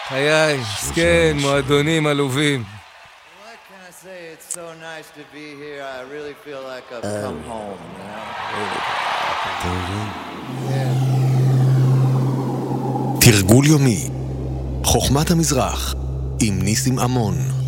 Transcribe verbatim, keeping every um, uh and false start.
חיי, סקן, מועדונים עלובים. It's so nice to be here. I really feel like I've come home, you know? תרגול יומי, חוכמת המזרח, עם ניסים אמון.